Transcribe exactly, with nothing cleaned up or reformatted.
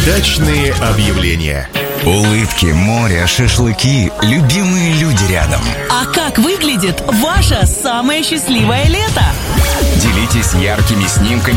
Дачные объявления. Улыбки, море, шашлыки, любимые люди рядом. А как выглядит ваше самое счастливое лето? Делитесь яркими снимками